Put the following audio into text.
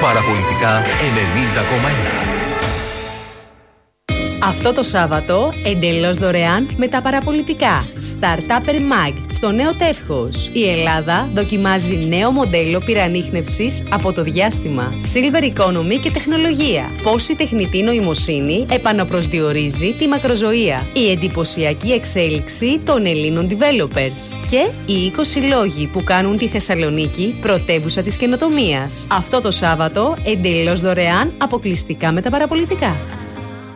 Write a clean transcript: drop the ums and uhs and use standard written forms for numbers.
Παραπολιτικά 90,1. Αυτό το Σάββατο, εντελώς δωρεάν με τα παραπολιτικά Startupper Mag στο νέο τεύχος. Η Ελλάδα δοκιμάζει νέο μοντέλο πυρανίχνευσης από το διάστημα, Silver Economy και τεχνολογία. Πώς η τεχνητή νοημοσύνη επαναπροσδιορίζει τη μακροζωία. Η εντυπωσιακή εξέλιξη των Ελλήνων developers. Και οι 20 λόγοι που κάνουν τη Θεσσαλονίκη πρωτεύουσα της καινοτομίας. Αυτό το Σάββατο, εντελώς δωρεάν, αποκλειστικά με τα παραπολιτικά.